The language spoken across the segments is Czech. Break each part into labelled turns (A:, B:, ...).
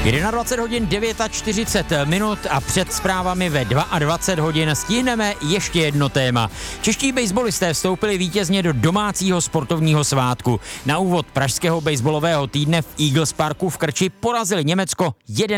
A: 21 hodin 49 minut a před zprávami ve 22 hodin stihneme ještě jedno téma. Čeští baseballisté vstoupili vítězně do domácího sportovního svátku. Na úvod pražského baseballového týdne v Eagles Parku v Krči porazili Německo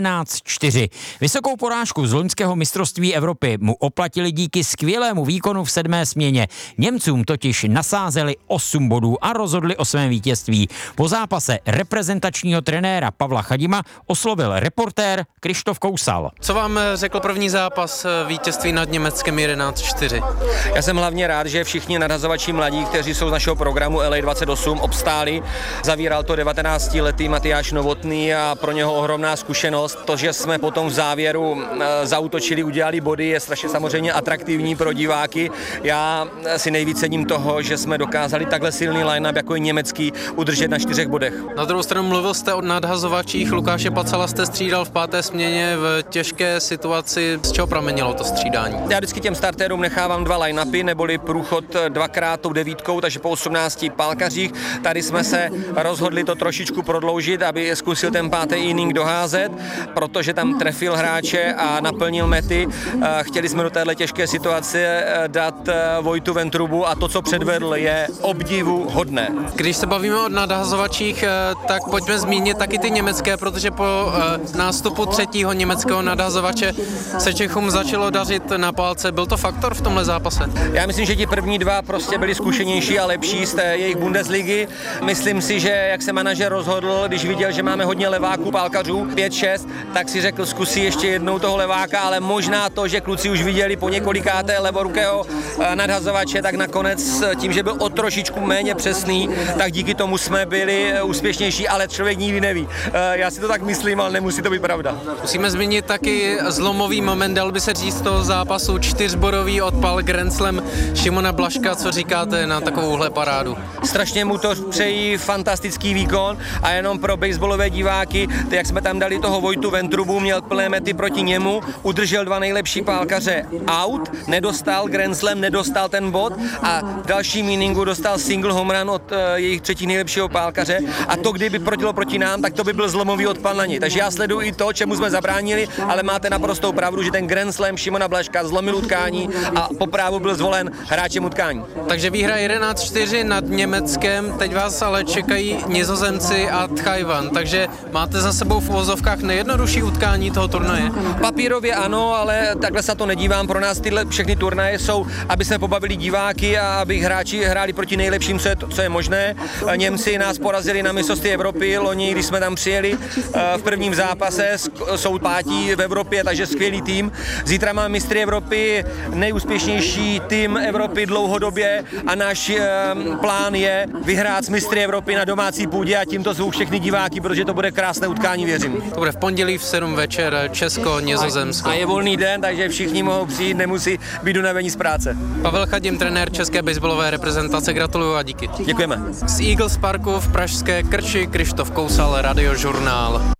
A: 11-4. Vysokou porážku z loňského mistrovství Evropy mu oplatili díky skvělému výkonu v 7. směně. Němcům totiž nasázeli 8 bodů a rozhodli o svém vítězství. Po zápase reprezentačního trenéra Pavla Chadima oslovil reportér Krištof Kousal.
B: Co vám řekl první zápas vítězství nad Německem 11-4?
C: Já jsem hlavně rád, že všichni nadhazovači mladí, kteří jsou z našeho programu LA28, obstáli. Zavíral to 19letý Matyáš Novotný a pro něho ohromná zkušenost. To, že jsme potom v závěru zaútočili, udělali body, je strašně samozřejmě atraktivní pro diváky. Já si nejvíc cením toho, že jsme dokázali takhle silný line-up, jako je německý, udržet na 4 bodech.
B: Na druhou stranu mluvil jste o nadhazovačích. Lukáše Pacala jste střídal v 5. směně v těžké situaci. Z čeho pramenilo to střídání?
C: Já vždycky těm startérům nechávám 2 line-upy, neboli průchod 2x tou 9, takže po 18 pálkařích. Tady jsme se rozhodli to trošičku prodloužit, aby zkusil ten 5. inning doházet, protože tam trefil hráče a naplnil mety. Chtěli jsme do téhle těžké situace dát Vojtu Ventrubu a to, co předvedl, je obdivuhodné.
B: Když se bavíme o nadhazovačích, tak pojďme zmínit taky ty německé, protože po nástupu 3. německého nadhazovače se Čechům začalo dařit na palce. Byl to faktor v tomhle zápase?
C: Já myslím, že ti první 2 prostě byli zkušenější a lepší z té jejich Bundesligy. Myslím si, že jak se manažer rozhodl, když viděl, že máme hodně leváků, pálkařů, 5-6, tak si řekl, zkusí ještě jednou toho leváka, ale možná to, že kluci už viděli po několikáté levorukého nadhazovače, tak nakonec tím, že byl o trošičku méně přesný, tak díky tomu jsme byli úspěšnější, ale člověk nikdy neví. Já si to tak myslím, ale nemusí to být pravda.
B: Musíme zmínit taky zlomový moment, dal by se říct toho zápasu, 4bodový odpal Grand Slam Šimona Blažka. Co říkáte na takovouhle parádu?
C: Strašně mu to přeji, fantastický výkon a jenom pro baseballové diváky, jak jsme tam dali toho Vojtu Ventrubu, měl plné mety proti němu, udržel 2 nejlepší pálkaře out, nedostal Grand Slam, nedostal ten bod a v dalším inningu dostal single home run od jejich 3. nejlepšího pálkaře a to, kdyby protilo proti nám, tak to by byl zlomový odpal na něj. Takže já sleduji i to, čemu jsme zabránili, ale máte naprostou pravdu, že ten Grand Slam Šimona Blažka zlomil utkání a po právu byl zvolen hráčem utkání.
B: Takže výhra 11-4 nad Německem, teď vás ale čekají Nizozemci a Tchajwan, takže máte za sebou v uvozovkách nejjednodušší utkání toho turnaje?
C: Papírově ano, ale takhle se to nedívám. Pro nás tyhle všechny turnaje jsou, aby jsme pobavili diváky a aby hráči hráli proti nejlepším, co je možné. Němci nás porazili na mistrovství Evropy loni, když jsme tam přijeli v prvním zápase, jsou 5. v Evropě, takže skvělý tým. Zítra máme mistry Evropy, nejúspěšnější tým Evropy dlouhodobě a náš plán je vyhrát s mistry Evropy na domácí půdě a tímto zvu všechny diváky, protože to bude krásné utkání, věřím.
B: To bude v pondělí v 7 večer, Česko, Nizozemsko.
C: A je volný den, takže všichni mohou přijít, nemusí být unavení z práce.
B: Pavel Chadim, trenér české baseballové reprezentace, gratuluju a díky.
C: Děkujeme.
B: Z Eagles Parku v pražské Krči Krištof Kousal, Radiožurnál.